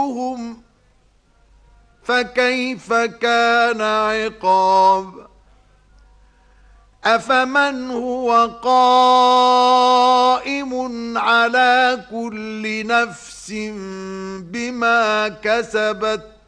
فكيف كان عقاب أفمن هو قائم على كل نفس بما كسبت